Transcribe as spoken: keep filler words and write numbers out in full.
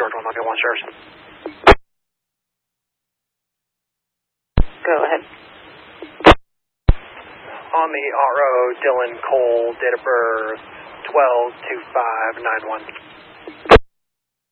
George one, Mobile one, Sheriff. Go ahead. On the R O, Dylan Cole, date of birth twelve two five nine one.